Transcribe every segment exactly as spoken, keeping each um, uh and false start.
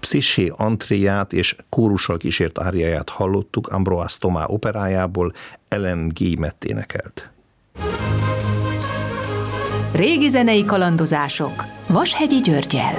Pszicché antréját és kórussal kísért áriáját hallottuk Ambroise Thomas operájából, Ellen Guillemette énekelt. Régi zenei kalandozások Vashegyi Györggyel.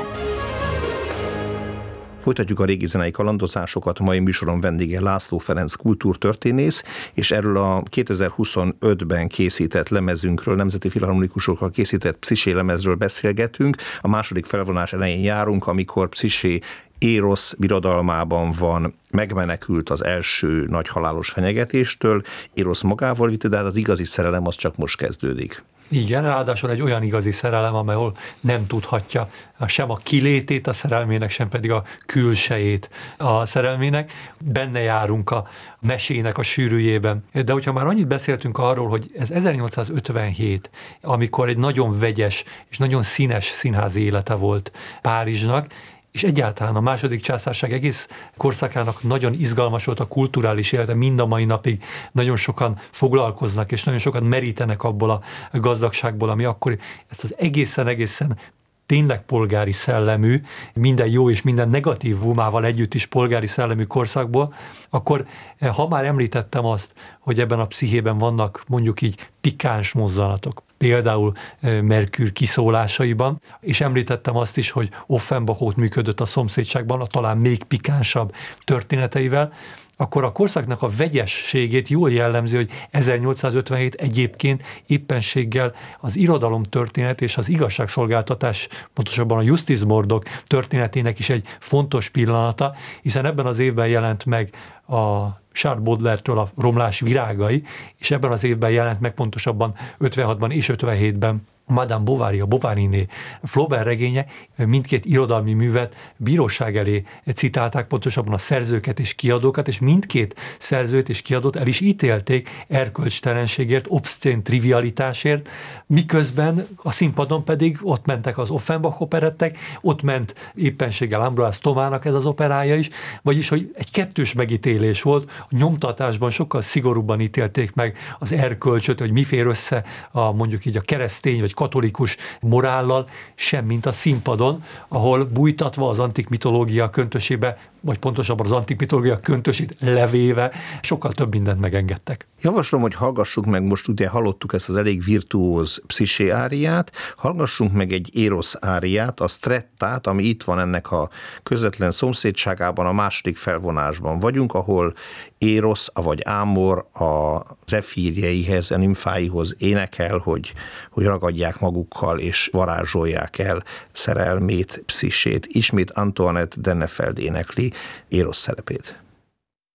Folytatjuk a régi zenei kalandozásokat, mai műsoron vendége László Ferenc kultúrtörténész, és erről a kétezer-huszonötben készített lemezünkről, Nemzeti Filharmonikusokkal készített Pszicché lemezről beszélgetünk. A második felvonás elején járunk, amikor Pszicché Érosz birodalmában van, megmenekült az első nagy halálos fenyegetéstől, Érosz magával vitte, de hát az igazi szerelem az csak most kezdődik. Igen, ráadásul egy olyan igazi szerelem, amelyhol nem tudhatja sem a kilétét a szerelmének, sem pedig a külsejét a szerelmének. Benne járunk a mesének a sűrűjében. De hogyha már annyit beszéltünk arról, hogy ez ezernyolcszázötvenhét, amikor egy nagyon vegyes és nagyon színes színházi élete volt Párizsnak, és egyáltalán a második császárság egész korszakának nagyon izgalmas volt a kulturális élete, mind a mai napig nagyon sokan foglalkoznak, és nagyon sokan merítenek abból a gazdagságból, ami akkor ezt az egészen-egészen tényleg polgári szellemű, minden jó és minden negatív vumával együtt is polgári szellemű korszakból, akkor ha már említettem azt, hogy ebben a pszichében vannak mondjuk így pikáns mozzanatok, például Merkür kiszólásaiban, és említettem azt is, hogy Offenbach ott működött a szomszédságban, a talán még pikánsabb történeteivel, akkor a korszaknak a vegyességét jól jellemzi, hogy ezernyolcszázötvenhét egyébként éppenséggel az irodalomtörténet és az igazságszolgáltatás, pontosabban a Justizmordok történetének is egy fontos pillanata, hiszen ebben az évben jelent meg a Charles Baudelaire-től a Romlás virágai, és ebben az évben jelent meg pontosabban ötvenhatban és ötvenhétben Madame Bovary, a Bovary-né Flaubert regénye, mindkét irodalmi művet bíróság elé citálták, pontosabban a szerzőket és kiadókat, és mindkét szerzőt és kiadót el is ítélték erkölcstelenségért, obszcén trivialitásért, miközben a színpadon pedig ott mentek az Offenbach operettek, ott ment éppenséggel Ambroise Thomasnak ez az operája is, vagyis, hogy egy kettős megítélés volt, a nyomtatásban sokkal szigorúbban ítélték meg az erkölcsöt, hogy mi fér össze a, mondjuk így a keresztény vagy katolikus morállal, semmint a színpadon, ahol bújtatva az antik mitológia köntösébe, vagy pontosabban az antik mitológia köntösét levéve, sokkal több mindent megengedtek. Javaslom, hogy hallgassuk meg, most ugye hallottuk ezt az elég virtuóz Pszicché áriát, hallgassunk meg egy Érosz áriát, a Strettát, ami itt van ennek a közvetlen szomszédságában, a második felvonásban vagyunk, ahol Érosz, vagy Ámor a zefírjeihez, a nimfáihoz énekel, hogy, hogy ragadják magukkal és varázsolják el szerelmét, Pszicchét. Ismét Antoinette Dennefeld énekli Érosz szerepét.